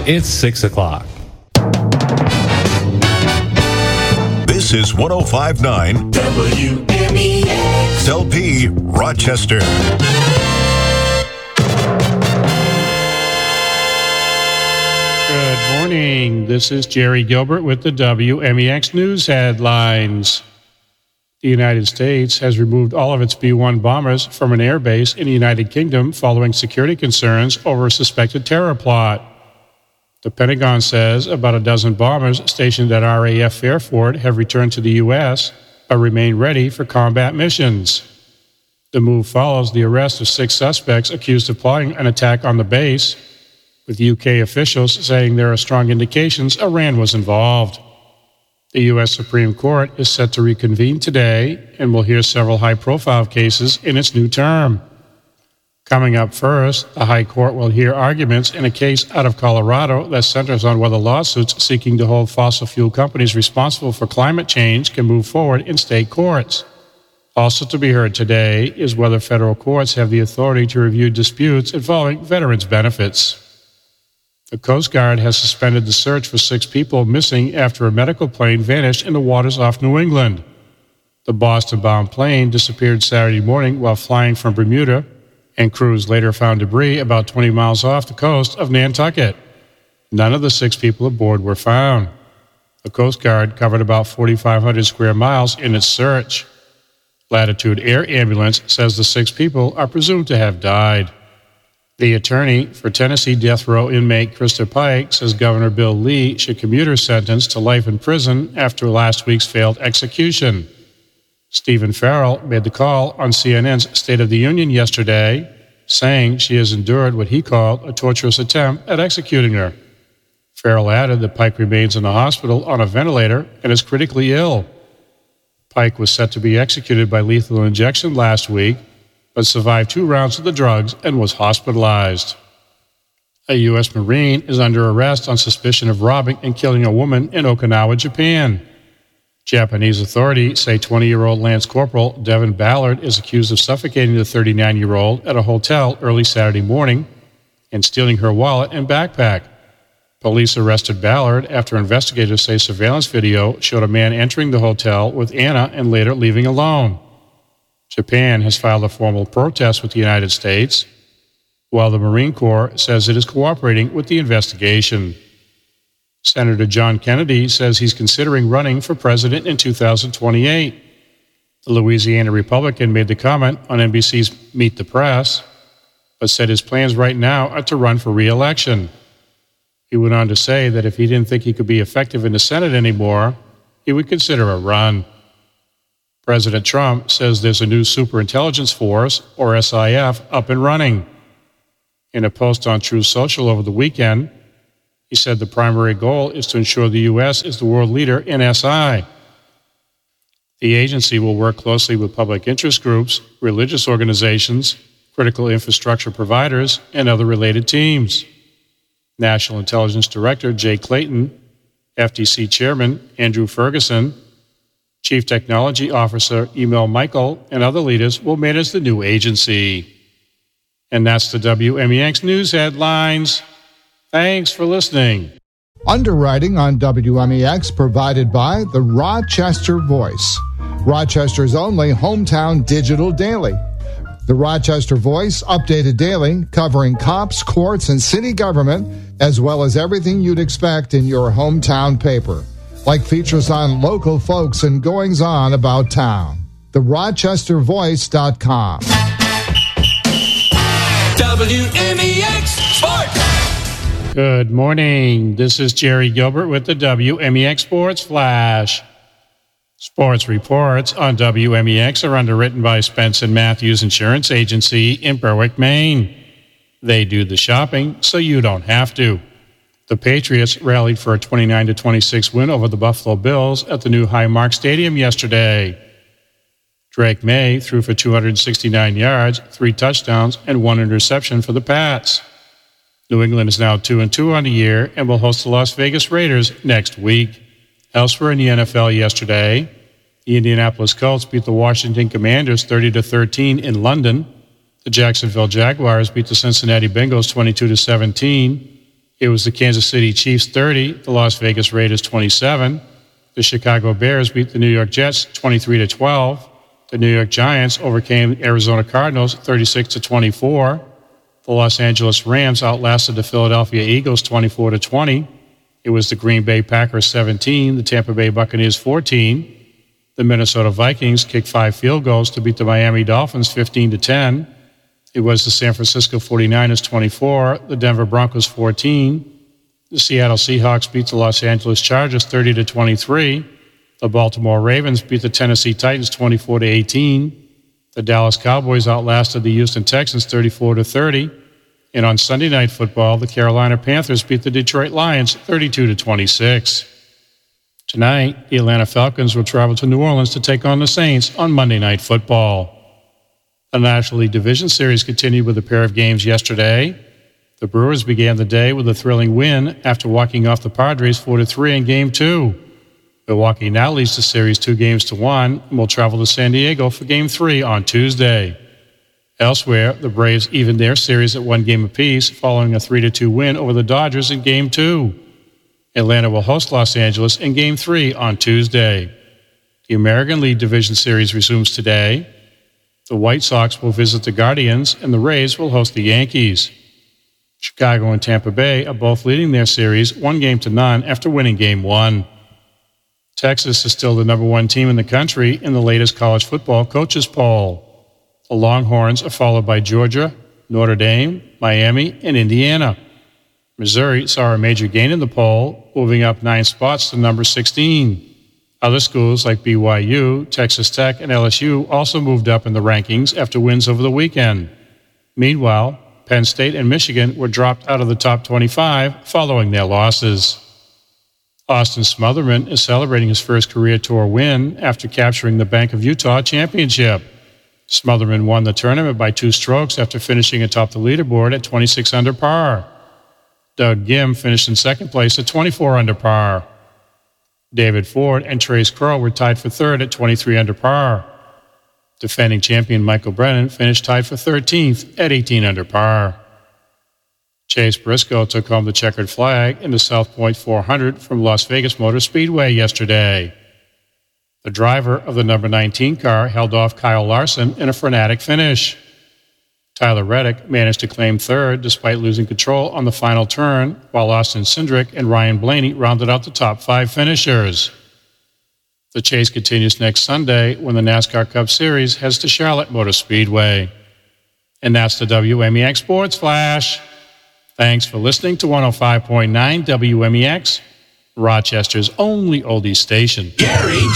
It's 6 o'clock. This is 105.9 WMEX LP Rochester. Good morning. This is Jerry Gilbert with the WMEX News headlines. The United States has removed all of its B-1 bombers from an air base in the United Kingdom following security concerns over a suspected terror plot. The Pentagon says about a dozen bombers stationed at RAF Fairford have returned to the U.S. but remain ready for combat missions. The move follows the arrest of 6 suspects accused of plotting an attack on the base, with UK officials saying there are strong indications Iran was involved. The U.S. Supreme Court is set to reconvene today and will hear several high-profile cases in its new term. Coming up first, the High Court will hear arguments in a case out of Colorado that centers on whether lawsuits seeking to hold fossil fuel companies responsible for climate change can move forward in state courts. Also to be heard today is whether federal courts have the authority to review disputes involving veterans' benefits. The Coast Guard has suspended the search for 6 people missing after a medical plane vanished in the waters off New England. The Boston-bound plane disappeared Saturday morning while flying from Bermuda, and crews later found debris about 20 miles off the coast of Nantucket. None of the 6 people aboard were found. The Coast Guard covered about 4,500 square miles in its search. Latitude Air Ambulance says the 6 people are presumed to have died. The attorney for Tennessee death row inmate Krista Pike says Governor Bill Lee should commute her sentence to life in prison after last week's failed execution. Stephen Farrell made the call on CNN's State of the Union yesterday, saying she has endured what he called a torturous attempt at executing her. Farrell added that Pike remains in the hospital on a ventilator and is critically ill. Pike was set to be executed by lethal injection last week, but survived 2 rounds of the drugs and was hospitalized. A U.S. Marine is under arrest on suspicion of robbing and killing a woman in Okinawa, Japan. Japanese authorities say 20-year-old Lance Corporal Devin Ballard is accused of suffocating the 39-year-old at a hotel early Saturday morning and stealing her wallet and backpack. Police arrested Ballard after investigators say surveillance video showed a man entering the hotel with Anna and later leaving alone. Japan has filed a formal protest with the United States, while the Marine Corps says it is cooperating with the investigation. Senator John Kennedy says he's considering running for president in 2028. The Louisiana Republican made the comment on NBC's Meet the Press, but said his plans right now are to run for re-election. He went on to say that if he didn't think he could be effective in the Senate anymore, he would consider a run. President Trump says there's a new superintelligence force, or SIF, up and running. In a post on Truth Social over the weekend, he said the primary goal is to ensure the U.S. is the world leader in SI. The agency will work closely with public interest groups, religious organizations, critical infrastructure providers, and other related teams. National Intelligence Director Jay Clayton, FTC Chairman Andrew Ferguson, Chief Technology Officer Emil Michael, and other leaders will manage the new agency. And that's the WMEX News headlines. Thanks for listening. Underwriting on WMEX provided by the Rochester Voice, Rochester's only hometown digital daily. The Rochester Voice, updated daily, covering cops, courts, and city government, as well as everything you'd expect in your hometown paper, like features on local folks and goings-on about town. TheRochesterVoice.com. WMEX Sports. Good morning. This is Jerry Gilbert with the WMEX Sports Flash. Sports reports on WMEX are underwritten by Spence & Matthews Insurance Agency in Berwick, Maine. They do the shopping so you don't have to. The Patriots rallied for a 29-26 win over the Buffalo Bills at the new Highmark Stadium yesterday. Drake May threw for 269 yards, 3 touchdowns, and 1 interception for the Pats. New England is now 2-2 on the year and will host the Las Vegas Raiders next week. Elsewhere in the NFL yesterday, the Indianapolis Colts beat the Washington Commanders 30-13 in London. The Jacksonville Jaguars beat the Cincinnati Bengals 22-17. It was the Kansas City Chiefs 30, the Las Vegas Raiders 27. The Chicago Bears beat the New York Jets 23-12. The New York Giants overcame the Arizona Cardinals 36-24. The Los Angeles Rams outlasted the Philadelphia Eagles 24-20. It was the Green Bay Packers 17, the Tampa Bay Buccaneers 14. The Minnesota Vikings kicked 5 field goals to beat the Miami Dolphins 15-10. It was the San Francisco 49ers 24, the Denver Broncos 14. The Seattle Seahawks beat the Los Angeles Chargers 30-23. The Baltimore Ravens beat the Tennessee Titans 24-18. The Dallas Cowboys outlasted the Houston Texans 34-30. And on Sunday Night Football, the Carolina Panthers beat the Detroit Lions 32-26. Tonight, the Atlanta Falcons will travel to New Orleans to take on the Saints on Monday Night Football. The National League Division Series continued with a pair of games yesterday. The Brewers began the day with a thrilling win after walking off the Padres 4-3 in Game 2. Milwaukee now leads the series 2-1 and will travel to San Diego for Game 3 on Tuesday. Elsewhere, the Braves evened their series at 1 game apiece following a 3-2 win over the Dodgers in Game 2. Atlanta will host Los Angeles in Game 3 on Tuesday. The American League Division Series resumes today. The White Sox will visit the Guardians, and the Rays will host the Yankees. Chicago and Tampa Bay are both leading their series 1-0 after winning Game 1. Texas is still the number 1 team in the country in the latest college football coaches poll. The Longhorns are followed by Georgia, Notre Dame, Miami, and Indiana. Missouri saw a major gain in the poll, moving up 9 spots to number 16. Other schools like BYU, Texas Tech, and LSU also moved up in the rankings after wins over the weekend. Meanwhile, Penn State and Michigan were dropped out of the top 25 following their losses. Austin Smotherman is celebrating his first career tour win after capturing the Bank of Utah championship. Smotherman won the tournament by 2 strokes after finishing atop the leaderboard at 26 under par. Doug Gim finished in second place at 24 under par. David Ford and Trace Crowe were tied for third at 23 under par. Defending champion Michael Brennan finished tied for 13th at 18 under par. Chase Briscoe took home the checkered flag in the South Point 400 from Las Vegas Motor Speedway yesterday. The driver of the number 19 car held off Kyle Larson in a frenetic finish. Tyler Reddick managed to claim third despite losing control on the final turn, while Austin Cindric and Ryan Blaney rounded out the top 5 finishers. The chase continues next Sunday when the NASCAR Cup Series heads to Charlotte Motor Speedway. And that's the WMEX Sports Flash. Thanks for listening to 105.9 WMEX, Rochester's only oldies station. Gary